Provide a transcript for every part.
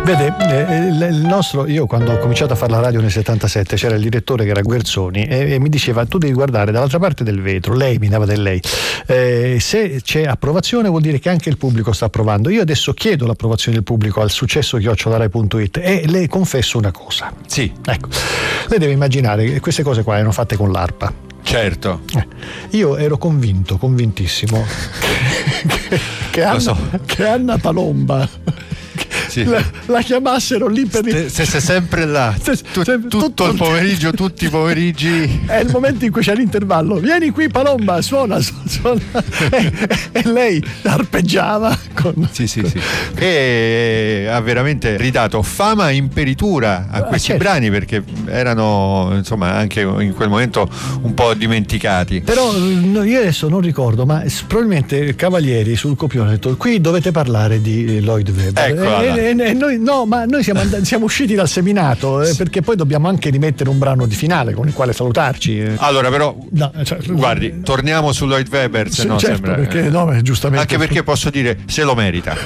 Vede, il nostro, io quando ho cominciato a fare la radio nel 77 c'era il direttore che era Guerzoni e mi diceva: tu devi guardare dall'altra parte del vetro, lei mi dava del lei, se c'è approvazione vuol dire che anche il pubblico sta approvando. Io adesso chiedo l'approvazione del pubblico al successo@rai.it e le confesso una cosa. Sì. Ecco, lei deve immaginare che queste cose qua erano fatte con l'ARPA. Certo. Io ero convintissimo che Anna Palomba la chiamassero lì per stesse sempre là tutto il pomeriggio, tutti i pomeriggi. È il momento in cui c'è l'intervallo, vieni qui Palomba, suona e lei arpeggiava sì. E ha veramente ridato fama e imperitura a questi brani, perché erano insomma anche in quel momento un po' dimenticati. Però io adesso non ricordo, ma probabilmente Cavalieri sul copione ha detto: qui dovete parlare di Lloyd Webber. Ecco, e noi no, ma noi siamo usciti dal seminato, perché poi dobbiamo anche rimettere un brano di finale con il quale salutarci. Allora però guardi, torniamo su Lloyd Webber, se no certo, sembra perché giustamente, anche perché posso dire se lo merita,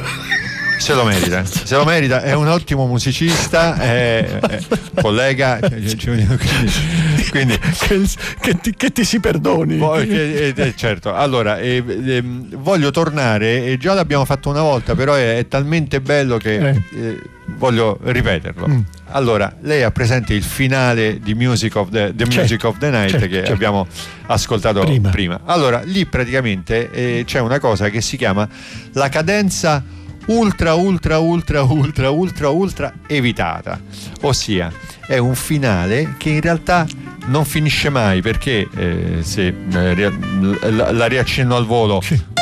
è un ottimo musicista, collega, quindi che ti si perdoni. Certo. Allora voglio tornare, e già l'abbiamo fatto una volta, però è talmente bello che voglio ripeterlo. Allora, lei ha presente il finale di Music of the Night che abbiamo ascoltato prima. Allora, lì praticamente c'è una cosa che si chiama la cadenza ultra evitata, ossia è un finale che in realtà non finisce mai, perché se la riaccenno al volo,